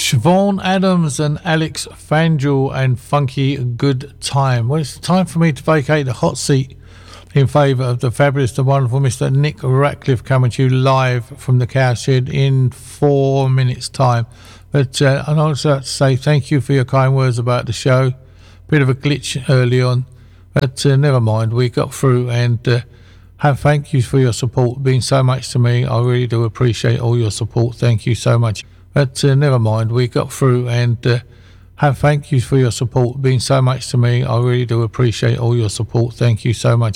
Siobhan Adams and Alex Fanjul and Funky Good Time. Well, it's time for me to vacate the hot seat in favour of the fabulous, the wonderful Mr. Nick Ratcliffe, coming to you live from the Cowshed in 4 minutes' time. But I'd also like to say thank you for your kind words about the show. Bit of a glitch early on, but never mind, we got through, and thank you for your support. It's been so much to me. I really do appreciate all your support. Thank you so much. But never mind, we got through, and thank you for your support. It's been so much to me. I really do appreciate all your support. Thank you so much.